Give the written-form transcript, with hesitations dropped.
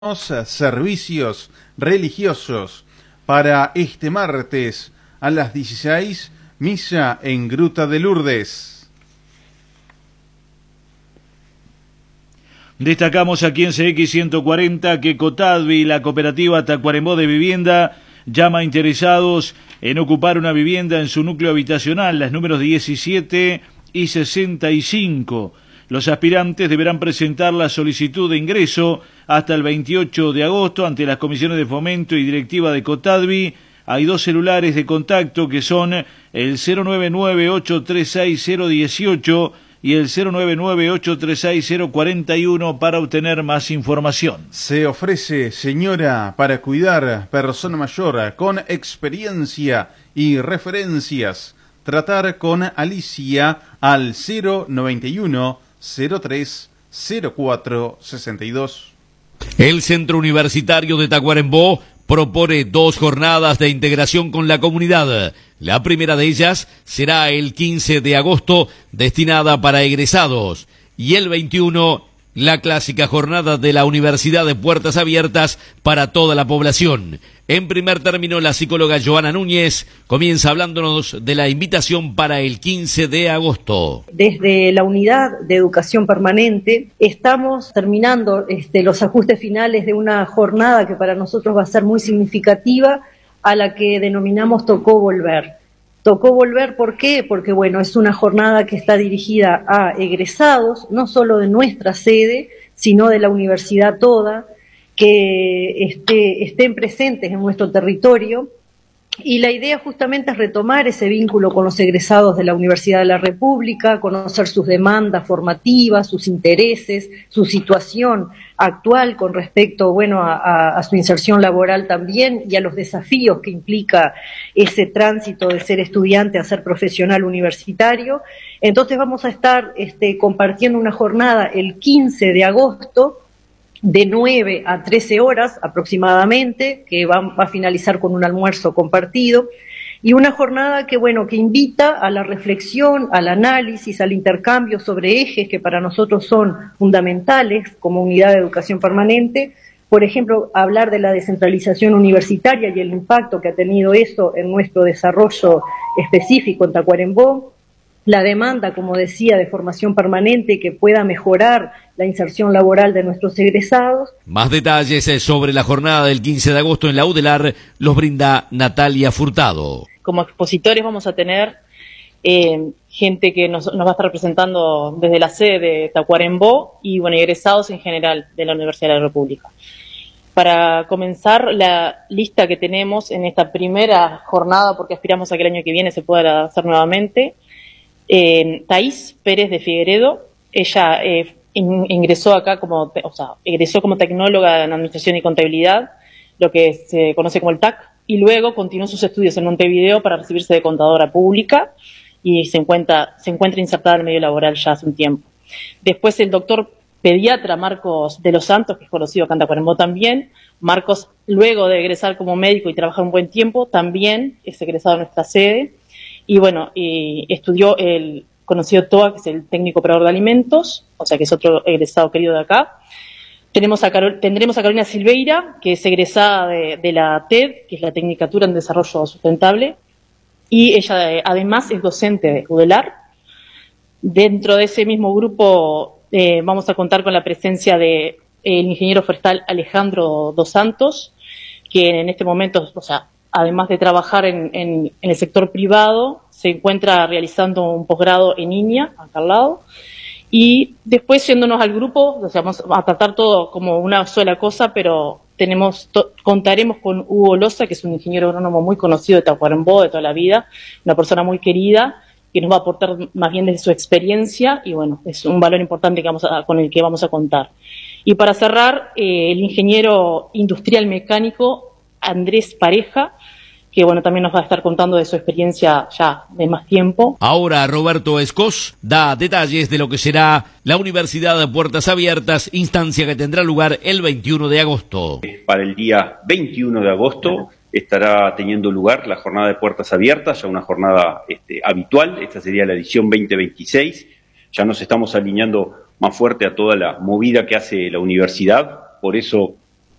servicios religiosos para este martes a las 16, misa en Gruta de Lourdes. Destacamos aquí en CX 140 que Cotadvi, la cooperativa Tacuarembó de Vivienda, llama a interesados en ocupar una vivienda en su núcleo habitacional, las números 17 y 65. Los aspirantes deberán presentar la solicitud de ingreso hasta el 28 de agosto ante las comisiones de fomento y directiva de Cotadvi. Hay dos celulares de contacto que son el 099-836-018 y el 099-836-041 para obtener más información. Se ofrece señora para cuidar persona mayor con experiencia y referencias. Tratar con Alicia al 091-03-04-62. El Centro Universitario de Tacuarembó propone 2 jornadas de integración con la comunidad. La primera de ellas será el 15 de agosto, destinada para egresados, y el 21, la clásica jornada de la Universidad de Puertas Abiertas para toda la población. En primer término, la psicóloga Joana Núñez comienza hablándonos de la invitación para el 15 de agosto. Desde la Unidad de Educación Permanente estamos terminando los ajustes finales de una jornada que para nosotros va a ser muy significativa, a la que denominamos Tocó Volver. Tocó volver, ¿por qué? Porque, es una jornada que está dirigida a egresados, no solo de nuestra sede, sino de la universidad toda, que estén presentes en nuestro territorio. Y la idea justamente es retomar ese vínculo con los egresados de la Universidad de la República, conocer sus demandas formativas, sus intereses, su situación actual con respecto, a su inserción laboral también y a los desafíos que implica ese tránsito de ser estudiante a ser profesional universitario. Entonces vamos a estar compartiendo una jornada el 15 de agosto, de 9 a 13 horas aproximadamente, que va a finalizar con un almuerzo compartido, y una jornada que invita a la reflexión, al análisis, al intercambio sobre ejes que para nosotros son fundamentales como unidad de educación permanente. Por ejemplo, hablar de la descentralización universitaria y el impacto que ha tenido eso en nuestro desarrollo específico en Tacuarembó, la demanda, como decía, de formación permanente que pueda mejorar la inserción laboral de nuestros egresados. Más detalles sobre la jornada del 15 de agosto en la UDELAR los brinda Natalia Furtado. Como expositores vamos a tener gente que nos va a estar representando desde la sede de Tacuarembó y egresados en general de la Universidad de la República. Para comenzar la lista que tenemos en esta primera jornada, porque aspiramos a que el año que viene se pueda hacer nuevamente, Thais Pérez de Figueredo. Ella ingresó acá egresó como tecnóloga en Administración y Contabilidad, lo que se conoce como el TAC, y luego continuó sus estudios en Montevideo para recibirse de contadora pública y se encuentra insertada en el medio laboral ya hace un tiempo. Después el doctor pediatra Marcos de los Santos, que es conocido acá en Tacuarembó también. Marcos, luego de egresar como médico y trabajar un buen tiempo, también es egresado en nuestra sede. Y estudió el conocido TOA, que es el técnico operador de alimentos, o sea que es otro egresado querido de acá. Tendremos a Carolina Silveira, que es egresada de la TED, que es la Tecnicatura en Desarrollo Sustentable, y ella además es docente de UDELAR. Dentro de ese mismo grupo vamos a contar con la presencia de el ingeniero forestal Alejandro dos Santos, que en este momento, además de trabajar en el sector privado, se encuentra realizando un posgrado en INIA, acá al lado. Y después, yéndonos al grupo, vamos a tratar todo como una sola cosa, pero contaremos con Hugo Loza, que es un ingeniero agrónomo muy conocido de Tacuarembó de toda la vida, una persona muy querida, que nos va a aportar más bien desde su experiencia, y es un valor importante con el que vamos a contar. Y para cerrar, el ingeniero industrial mecánico Andrés Pareja, que también nos va a estar contando de su experiencia ya de más tiempo. Ahora Roberto Escos da detalles de lo que será la Universidad de Puertas Abiertas, instancia que tendrá lugar el 21 de agosto. Para el día 21 de agosto estará teniendo lugar la jornada de Puertas Abiertas, ya una jornada habitual. Esta sería la edición 2026. Ya nos estamos alineando más fuerte a toda la movida que hace la universidad. Por eso